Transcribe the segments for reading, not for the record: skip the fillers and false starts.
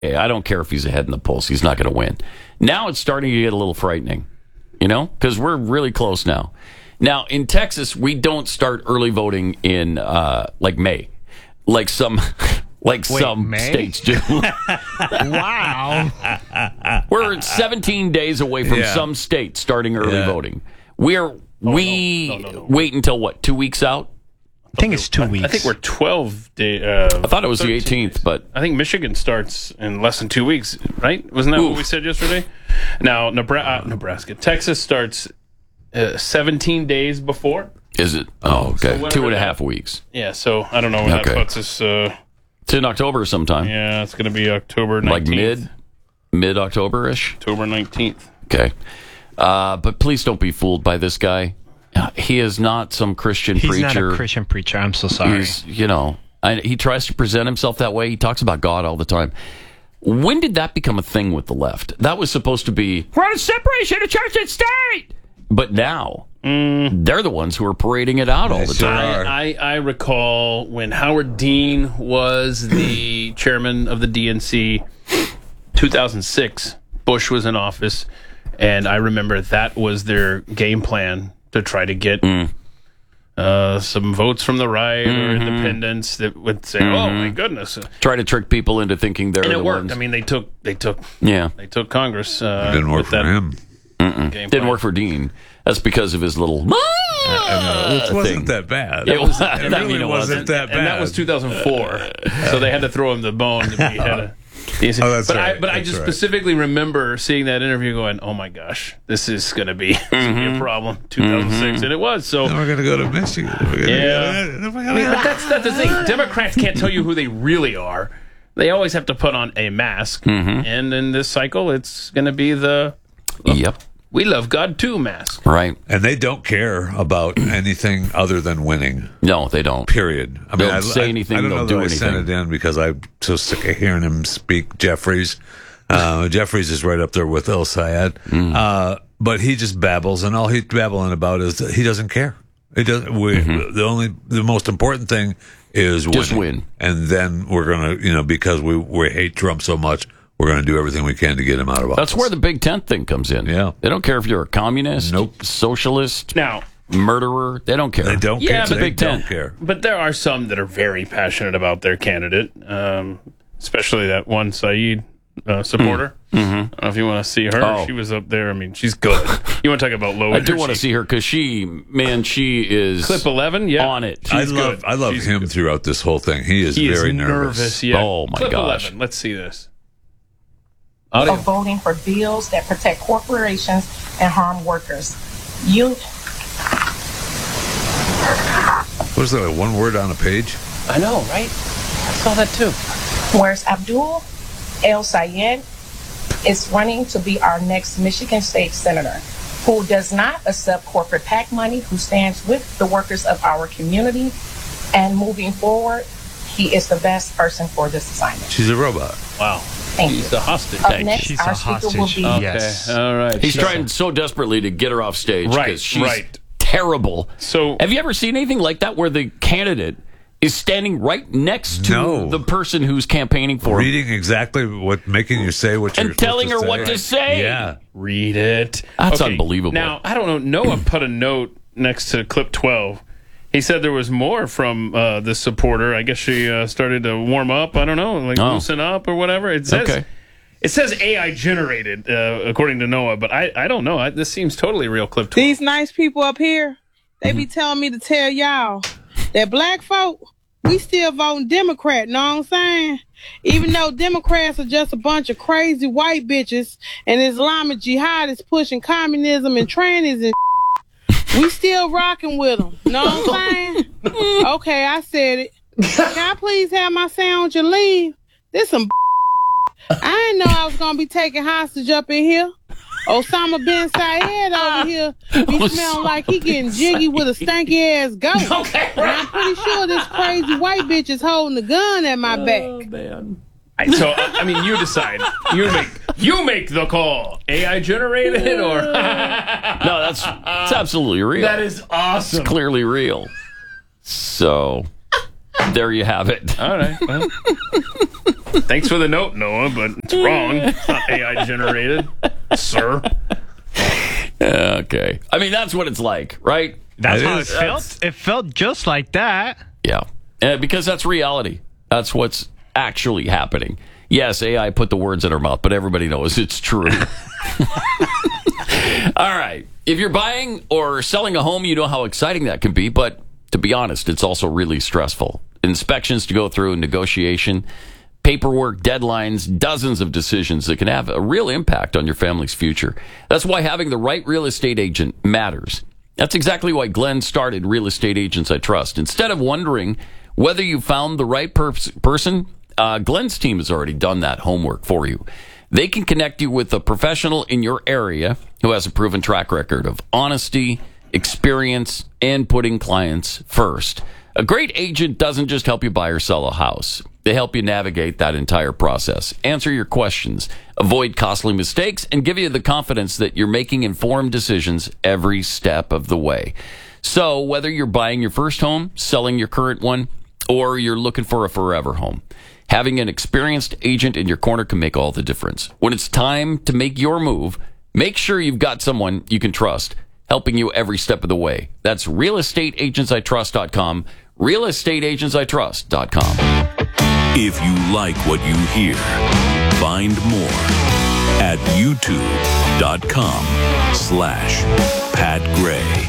I don't care if he's ahead in the polls. He's not going to win. Now it's starting to get a little frightening, because we're really close now. Now, in Texas, we don't start early voting in May, like some states do. Wow. We're 17 days away from some states starting early voting. We wait until what? 2 weeks out? I think it's 2 weeks. I think we're 12 days. I thought it was 13 the 18th, but I think Michigan starts in less than 2 weeks, right? Wasn't that what we said yesterday? Now, Nebraska. Texas starts 17 days before. Is it? Oh, okay. So 2.5 weeks. Yeah, so I don't know when that puts us. It's in October sometime. Yeah, it's going to be October 19th. Like mid-October-ish? October 19th. Okay. But please don't be fooled by this guy. He is not some Christian preacher. He's not a Christian preacher. I'm so sorry. He's, he tries to present himself that way. He talks about God all the time. When did that become a thing with the left? That was supposed to be, we're on a separation of church and state. But now, they're the ones who are parading it out all the time. I recall when Howard Dean was the chairman of the DNC, 2006, Bush was in office, and I remember that was their game plan to try to get some votes from the right or independents that would say, "Oh my goodness!" Try to trick people into thinking they're and the it worked. ones. I mean, they took Congress. It didn't work for him. Didn't work for Dean. That's because of his little. It wasn't that bad. It really wasn't that bad. And that was 2004, so they had to throw him the bone to be head of. But I just specifically remember seeing that interview going, oh my gosh, this is going to be a problem, 2006. And it was. So we're going to go to Michigan. But that's the thing. Democrats can't tell you who they really are. They always have to put on a mask. And in this cycle, it's going to be the we love God too mask. Right. And they don't care about anything other than winning. No, they don't. Period. I mean, they'll say anything, I don't they'll know do that anything. I sent it in because I'm so sick of hearing him speak. Jeffries. Jeffries is right up there with El Sayed. But he just babbles, and all he's babbling about is that he doesn't care. He doesn't. The most important thing is just win. And then we're going to, because we hate Trump so much, we're going to do everything we can to get him out of office. That's where the Big Tent thing comes in. Yeah. They don't care if you're a communist, socialist, murderer. They don't care. They don't care. It's the Big Tent. Care. But there are some that are very passionate about their candidate, especially that one Saeed supporter. I don't know if you want to see her. She was up there. I mean, she's good. You want to talk about low energy? I do want to see her because she is clip 11. On it. I love him throughout this whole thing. He is very nervous. Yeah. Oh my clip gosh. 11. Let's see this. Of voting for bills that protect corporations and harm workers. What is that, one word on a page? I know, right? I saw that too. Whereas Abdul El Sayed is running to be our next Michigan State Senator, who does not accept corporate PAC money, who stands with the workers of our community, and moving forward, he is the best person for this assignment. She's a robot. Wow. Thank She's you. a hostage. Up next, She's our a speaker hostage. will be... Yes. All right. He's trying so desperately to get her off stage because she's terrible. So, have you ever seen anything like that where the candidate is standing right next to the person who's campaigning for him? Reading exactly making you say what you're and telling her what to say. Yeah. Read it. That's unbelievable. Now, I don't know. Noah put a note next to clip 12. He said there was more from the supporter. I guess she started to warm up. I don't know, loosen up or whatever. It says it says AI generated, according to Noah, but I don't know. This seems totally real. Clip 12. These nice people up here, they be telling me to tell y'all that black folk, we still voting Democrat, know what I'm saying? Even though Democrats are just a bunch of crazy white bitches and Islamic jihadists pushing communism and trannies and we still rocking with them. Know what I'm saying? Okay, I said it. Can I please have my sandwich and leave? This some I didn't know I was going to be taking hostage up in here. Osama bin Sayed over here be smelling like he getting jiggy with a stanky ass goat. Okay, and I'm pretty sure this crazy white bitch is holding a gun at my back. Oh, man. So, I mean, you decide. You make the call. AI generated or... No, that's absolutely real. That is awesome. It's clearly real. So, there you have it. All right. Well. Thanks for the note, Noah, but it's wrong. It's not AI generated, sir. Okay. I mean, that's what it's like, right? That's how it felt. It felt just like that. Yeah. Because that's reality. That's what's actually happening. Yes, AI put the words in our mouth, but everybody knows it's true. All right. If you're buying or selling a home, you know how exciting that can be, but to be honest, it's also really stressful. Inspections to go through, negotiation, paperwork, deadlines, dozens of decisions that can have a real impact on your family's future. That's why having the right real estate agent matters. That's exactly why Glenn started Real Estate Agents I Trust. Instead of wondering whether you found the right person, Glenn's team has already done that homework for you. They can connect you with a professional in your area who has a proven track record of honesty, experience, and putting clients first. A great agent doesn't just help you buy or sell a house. They help you navigate that entire process, answer your questions, avoid costly mistakes, and give you the confidence that you're making informed decisions every step of the way. So whether you're buying your first home, selling your current one, or you're looking for a forever home, having an experienced agent in your corner can make all the difference. When it's time to make your move, make sure you've got someone you can trust, helping you every step of the way. That's realestateagentsitrust.com, realestateagentsitrust.com. If you like what you hear, find more at youtube.com/Pat Gray.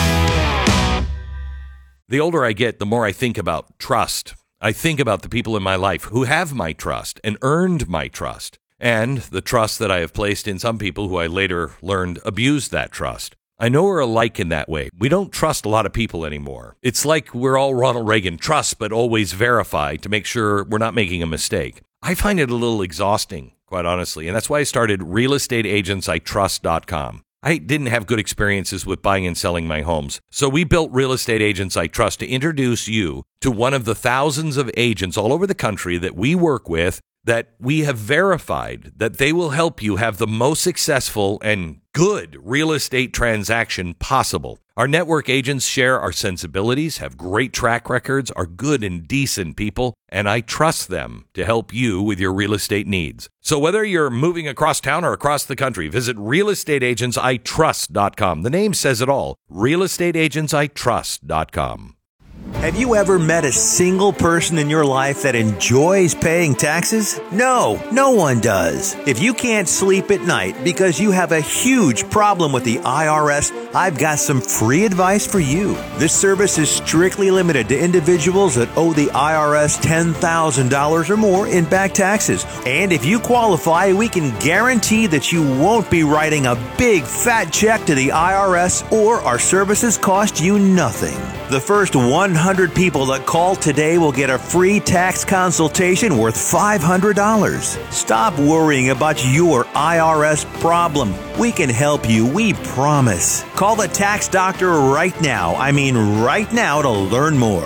The older I get, the more I think about trust. I think about the people in my life who have my trust and earned my trust, and the trust that I have placed in some people who I later learned abused that trust. I know we're alike in that way. We don't trust a lot of people anymore. It's like we're all Ronald Reagan, trust but always verify to make sure we're not making a mistake. I find it a little exhausting, quite honestly, and that's why I started realestateagentsitrust.com. I didn't have good experiences with buying and selling my homes, so we built Real Estate Agents I Trust to introduce you to one of the thousands of agents all over the country that we work with, that we have verified that they will help you have the most successful and good real estate transaction possible. Our network agents share our sensibilities, have great track records, are good and decent people, and I trust them to help you with your real estate needs. So whether you're moving across town or across the country, visit realestateagentsitrust.com. The name says it all, realestateagentsitrust.com. Have you ever met a single person in your life that enjoys paying taxes? No, no one does. If you can't sleep at night because you have a huge problem with the IRS, I've got some free advice for you. This service is strictly limited to individuals that owe the IRS $10,000 or more in back taxes. And if you qualify, we can guarantee that you won't be writing a big fat check to the IRS, or our services cost you nothing. The first 100 people that call today will get a free tax consultation worth $500. Stop worrying about your IRS problem. We can help you, we promise. Call the tax doctor right now. I mean right now, to learn more.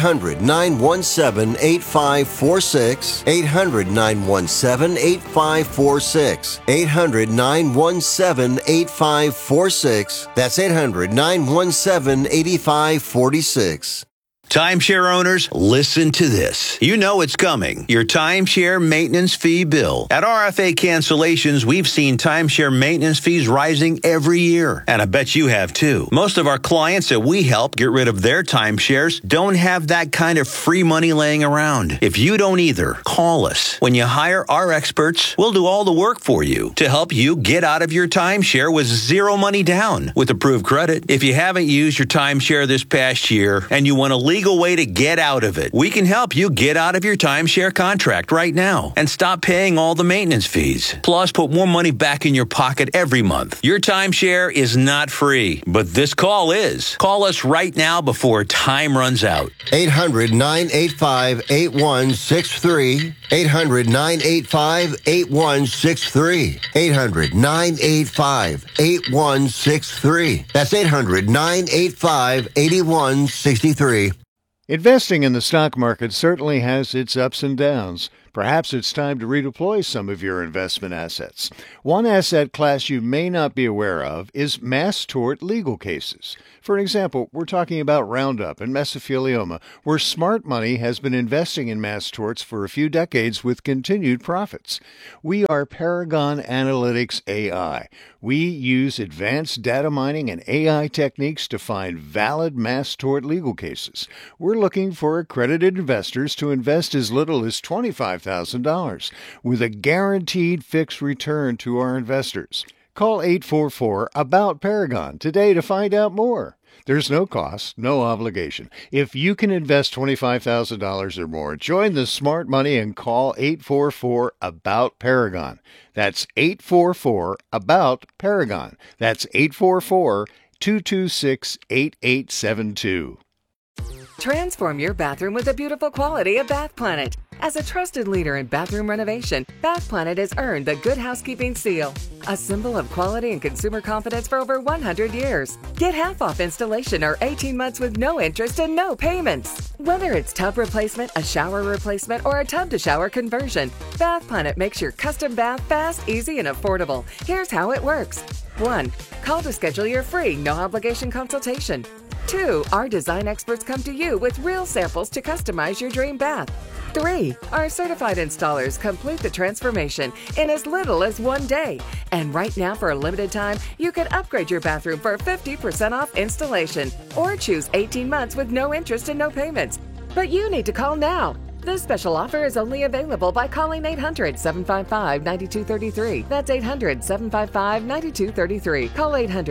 800-917-8546. 800-917-8546. 800-917-8546. That's 800-917-8546. Timeshare owners, listen to this. You know it's coming. Your timeshare maintenance fee bill. At RFA Cancellations, we've seen timeshare maintenance fees rising every year. And I bet you have too. Most of our clients that we help get rid of their timeshares don't have that kind of free money laying around. If you don't either, call us. When you hire our experts, we'll do all the work for you to help you get out of your timeshare with zero money down with approved credit. If you haven't used your timeshare this past year and you want to legal way to get out of it, we can help you get out of your timeshare contract right now and stop paying all the maintenance fees. Plus, put more money back in your pocket every month. Your timeshare is not free, but this call is. Call us right now before time runs out. 800-985-8163. 800-985-8163. 800-985-8163. That's 800-985-8163. Investing in the stock market certainly has its ups and downs. Perhaps it's time to redeploy some of your investment assets. One asset class you may not be aware of is mass tort legal cases. For example, we're talking about Roundup and mesothelioma, where smart money has been investing in mass torts for a few decades with continued profits. We are Paragon Analytics AI. We use advanced data mining and AI techniques to find valid mass tort legal cases. We're looking for accredited investors to invest as little as $25,000 with a guaranteed fixed return to our investors. Call 844-ABOUT-PARAGON today to find out more. There's no cost, no obligation. If you can invest $25,000 or more, join the smart money and call 844-ABOUT-PARAGON. That's 844-ABOUT-PARAGON. That's 844-226-8872. Transform your bathroom with the beautiful quality of Bath Planet. As a trusted leader in bathroom renovation, Bath Planet has earned the Good Housekeeping seal, a symbol of quality and consumer confidence for over 100 years. Get half off installation or 18 months with no interest and no payments. Whether it's tub replacement, a shower replacement, or a tub-to-shower conversion, Bath Planet makes your custom bath fast, easy, and affordable. Here's how it works. 1. Call to schedule your free, no-obligation consultation. 2. Our design experts come to you with real samples to customize your dream bath. 3. Our certified installers complete the transformation in as little as 1 day. And right now, for a limited time, you can upgrade your bathroom for 50% off installation or choose 18 months with no interest and no payments. But you need to call now. This special offer is only available by calling 800-755-9233. That's 800-755-9233. Call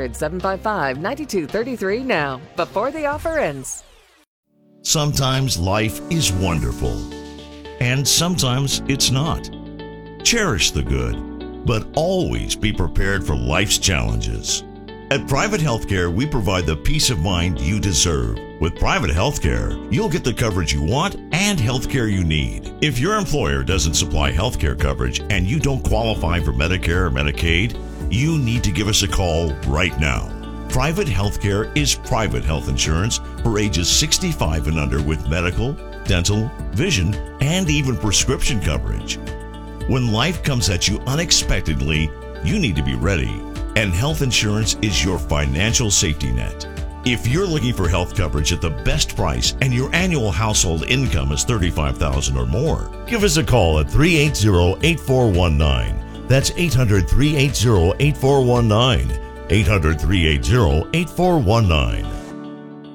800-755-9233 now, before the offer ends. Sometimes life is wonderful, and sometimes it's not. Cherish the good, but always be prepared for life's challenges. At Private Healthcare, we provide the peace of mind you deserve. With Private Healthcare, you'll get the coverage you want and healthcare you need. If your employer doesn't supply healthcare coverage and you don't qualify for Medicare or Medicaid, you need to give us a call right now. Private Healthcare is private health insurance for ages 65 and under with medical, dental, vision, and even prescription coverage. When life comes at you unexpectedly, you need to be ready, and health insurance is your financial safety net. If you're looking for health coverage at the best price and your annual household income is $35,000 or more, give us a call at 380-8419. That's 800-380-8419. 800-380-8419.